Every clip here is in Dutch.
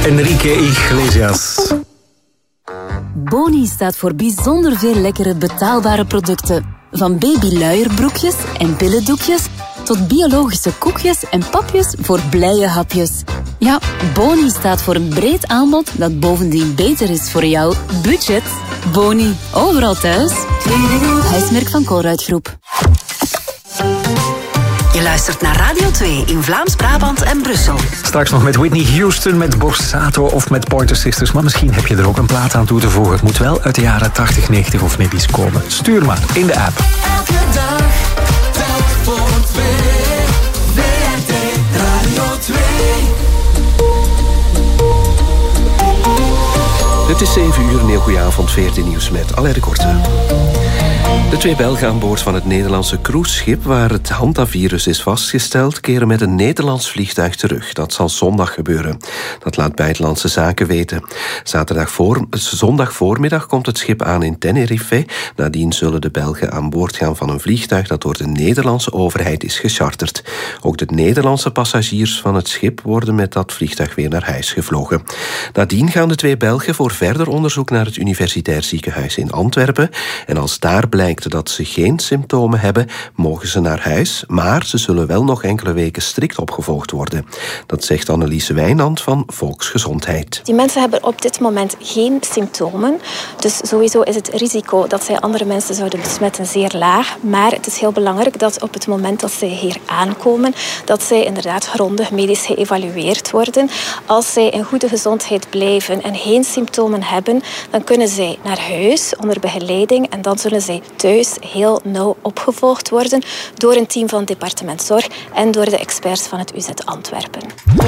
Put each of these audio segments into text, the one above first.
Enrique Iglesias. Boni staat voor bijzonder veel lekkere betaalbare producten. Van babyluierbroekjes en billendoekjes tot biologische koekjes en papjes voor blije hapjes. Ja, Boni staat voor een breed aanbod dat bovendien beter is voor jouw budget. Boni, overal thuis. Huismerk van Colruyt Groep. Je luistert naar Radio 2 in Vlaams-Brabant en Brussel. Straks nog met Whitney Houston, met Borsato of met Pointer Sisters. Maar misschien heb je er ook een plaat aan toe te voegen. Het moet wel uit de jaren 80, 90 of nippies komen. Stuur maar in de app. Elke dag, telk voor twee. WNT Radio 2. Het is 7 uur, een heel goede avond, 14 nieuws met Alain de Korte. De 2 Belgen aan boord van het Nederlandse cruiseschip waar het hantavirus is vastgesteld, keren met een Nederlands vliegtuig terug. Dat zal zondag gebeuren. Dat laat Buitenlandse Zaken weten. Zondag voormiddag komt het schip aan in Tenerife. Nadien zullen de Belgen aan boord gaan van een vliegtuig dat door de Nederlandse overheid is gecharterd. Ook de Nederlandse passagiers van het schip worden met dat vliegtuig weer naar huis gevlogen. Nadien gaan de 2 Belgen voor verder onderzoek naar het Universitair Ziekenhuis in Antwerpen. En als daar blijkt dat ze geen symptomen hebben, mogen ze naar huis, maar ze zullen wel nog enkele weken strikt opgevolgd worden. Dat zegt Annelies Wijnand van Volksgezondheid. Die mensen hebben op dit moment geen symptomen, dus sowieso is het risico dat zij andere mensen zouden besmetten zeer laag, maar het is heel belangrijk dat op het moment dat zij hier aankomen, dat zij inderdaad grondig medisch geëvalueerd worden. Als zij in goede gezondheid blijven en geen symptomen hebben, dan kunnen zij naar huis onder begeleiding en dan zullen zij thuis heel nauw opgevolgd worden door een team van het departement Zorg en door de experts van het UZ Antwerpen.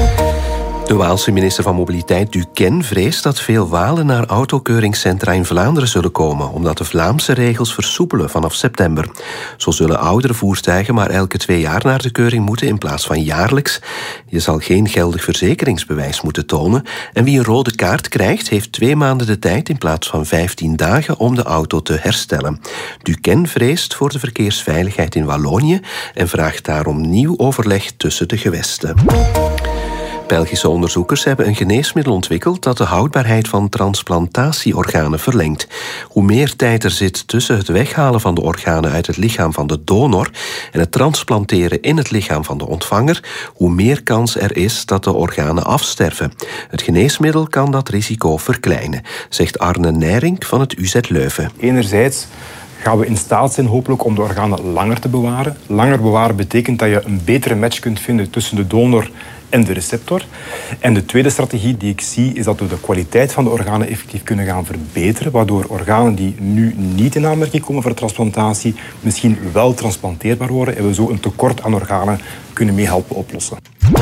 De Waalse minister van Mobiliteit Duquesne vreest dat veel Walen naar autokeuringscentra in Vlaanderen zullen komen, omdat de Vlaamse regels versoepelen vanaf september. Zo zullen oudere voertuigen maar elke 2 jaar naar de keuring moeten in plaats van jaarlijks. Je zal geen geldig verzekeringsbewijs moeten tonen en wie een rode kaart krijgt, heeft 2 maanden de tijd in plaats van 15 dagen om de auto te herstellen. Duquesne vreest voor de verkeersveiligheid in Wallonië en vraagt daarom nieuw overleg tussen de gewesten. Belgische onderzoekers hebben een geneesmiddel ontwikkeld dat de houdbaarheid van transplantatieorganen verlengt. Hoe meer tijd er zit tussen het weghalen van de organen uit het lichaam van de donor en het transplanteren in het lichaam van de ontvanger, hoe meer kans er is dat de organen afsterven. Het geneesmiddel kan dat risico verkleinen, zegt Arne Nijrink van het UZ Leuven. Enerzijds gaan we in staat zijn hopelijk om de organen langer te bewaren. Langer bewaren betekent dat je een betere match kunt vinden tussen de donor en de receptor. En de tweede strategie die ik zie is dat we de kwaliteit van de organen effectief kunnen gaan verbeteren, waardoor organen die nu niet in aanmerking komen voor transplantatie misschien wel transplanteerbaar worden en we zo een tekort aan organen kunnen meehelpen oplossen.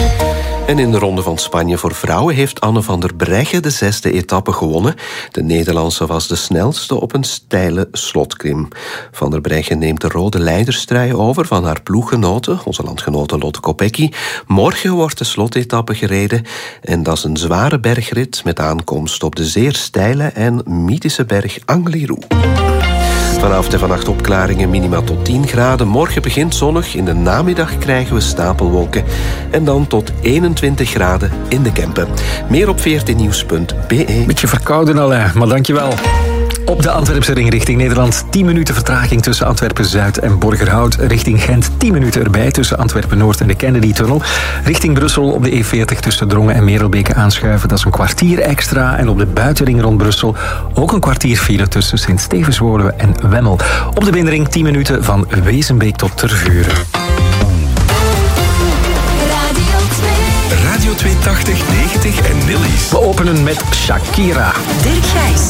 En in de Ronde van Spanje voor vrouwen heeft Anne van der Breggen de 6e etappe gewonnen. De Nederlandse was de snelste op een steile slotklim. Van der Breggen neemt de rode leiderstrui over van haar ploeggenote, onze landgenote Lotte Kopecky. Morgen wordt de slotetappe gereden en dat is een zware bergrit met aankomst op de zeer steile en mythische berg Angliru. Vanavond en vannacht opklaringen, minima tot 10 graden. Morgen begint zonnig, in de namiddag krijgen we stapelwolken. En dan tot 21 graden in de Kempen. Meer op 14nieuws.be. Beetje verkouden Alain, maar dankjewel. Op de Antwerpse ring richting Nederland 10 minuten vertraging tussen Antwerpen-Zuid en Borgerhout. Richting Gent 10 minuten erbij tussen Antwerpen-Noord en de Kennedy-tunnel. Richting Brussel op de E40 tussen Drongen en Merelbeke aanschuiven. Dat is een kwartier extra. En op de buitenring rond Brussel ook een kwartier file tussen Sint-Stevenswoluwe en Wemmel. Op de binnenring 10 minuten van Wezenbeek tot Tervuren. Radio 280, 90 en Nillies. We openen met Shakira. Dirk Gijs.